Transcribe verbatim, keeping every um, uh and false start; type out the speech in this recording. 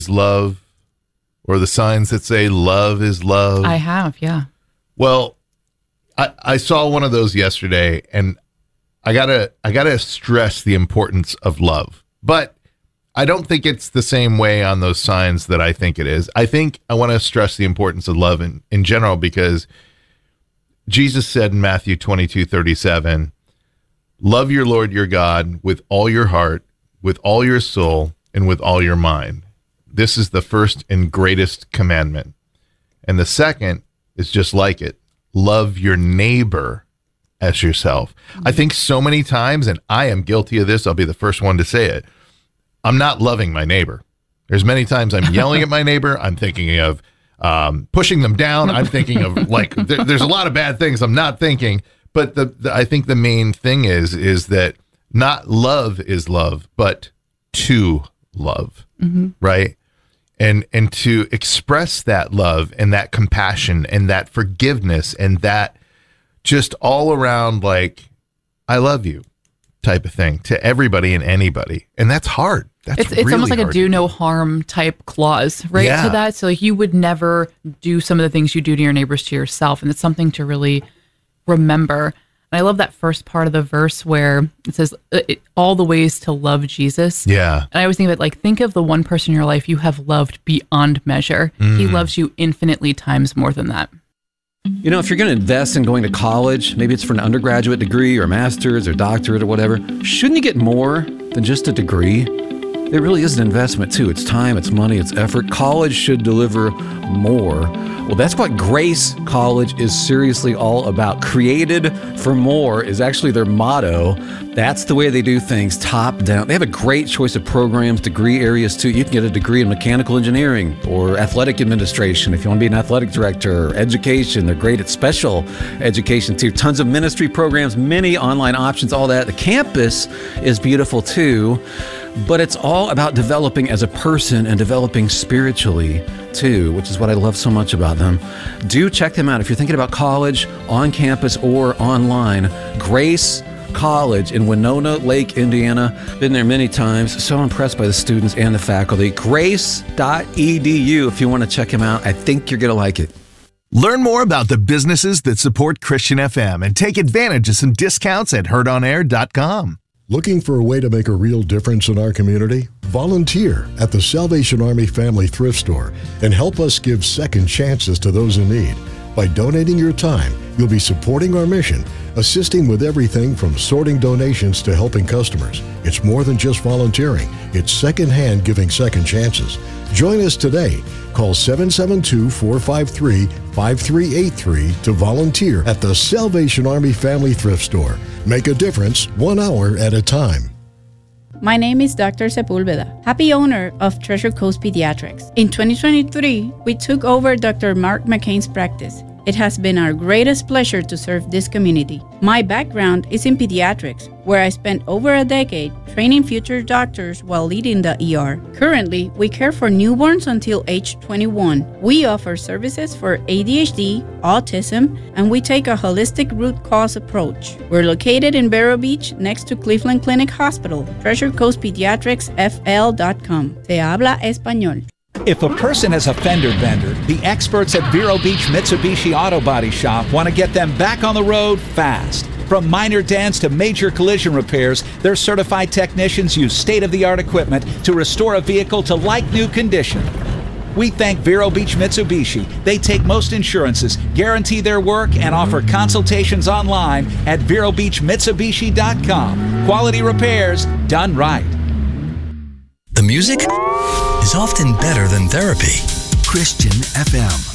love, or the signs that say love is love? I have, yeah. Well, I, I saw one of those yesterday, and I gotta I gotta stress the importance of love. But I don't think it's the same way on those signs that I think it is. I think I want to stress the importance of love in, in general, because Jesus said in Matthew twenty-two thirty-seven, love your Lord your God with all your heart, with all your soul, and with all your mind. This is the first and greatest commandment. And the second is just like it. Love your neighbor as yourself. Mm-hmm. I think so many times, and I am guilty of this, I'll be the first one to say it, I'm not loving my neighbor. There's many times I'm yelling at my neighbor. I'm thinking of um, pushing them down. I'm thinking of like, there, there's a lot of bad things I'm not thinking. But the, the I think the main thing is, is that not love is love, but to love, mm-hmm. right? And, and to express that love and that compassion and that forgiveness and that just all around, like, I love you type of thing to everybody and anybody. And that's hard. That's it's, it's really almost like hard a do no harm type clause, right? Yeah. To that. So like you would never do some of the things you do to your neighbors to yourself. And it's something to really remember. And I love that first part of the verse where it says it, all the ways to love Jesus. Yeah. And I always think of it like, think of the one person in your life you have loved beyond measure. Mm. He loves you infinitely times more than that. You know, if you're going to invest in going to college, maybe it's for an undergraduate degree or master's or doctorate or whatever, shouldn't you get more than just a degree? It really is an investment too. It's time, it's money, it's effort. College should deliver more. Well, that's what Grace College is seriously all about. Created for more is actually their motto. That's the way they do things, top down. They have a great choice of programs, degree areas too. You can get a degree in mechanical engineering or athletic administration if you want to be an athletic director, or education. They're great at special education too. Tons of ministry programs, many online options, all that. The campus is beautiful too. But it's all about developing as a person and developing spiritually too, which is what I love so much about them. Do check them out if you're thinking about college, on campus or online. Grace College in Winona Lake, Indiana. Been there many times. So impressed by the students and the faculty. grace dot e d u if you want to check them out. I think you're going to like it. Learn more about the businesses that support Christian F M and take advantage of some discounts at heard on air dot com. Looking for a way to make a real difference in our community? Volunteer at the Salvation Army Family Thrift Store and help us give second chances to those in need. By donating your time, you'll be supporting our mission, assisting with everything from sorting donations to helping customers. It's more than just volunteering. It's secondhand giving second chances. Join us today. Call seven seven two, four five three, five three eight three to volunteer at the Salvation Army Family Thrift Store. Make a difference one hour at a time. My name is Doctor Sepulveda, happy owner of Treasure Coast Pediatrics. In twenty twenty-three, we took over Doctor Mark McCain's practice. It has been our greatest pleasure to serve this community. My background is in pediatrics, where I spent over a decade training future doctors while leading the E R. Currently, we care for newborns until age twenty-one. We offer services for A D H D, autism, and we take a holistic root cause approach. We're located in Vero Beach, next to Cleveland Clinic Hospital. Treasure Coast Pediatrics F L dot com. Se habla español. If a person has a fender bender, the experts at Vero Beach Mitsubishi Auto Body Shop want to get them back on the road fast. From minor dents to major collision repairs, their certified technicians use state-of-the-art equipment to restore a vehicle to like-new condition. We thank Vero Beach Mitsubishi. They take most insurances, guarantee their work, and offer consultations online at vero beach mitsubishi dot com. Quality repairs done right. The music is often better than therapy. Christian F M.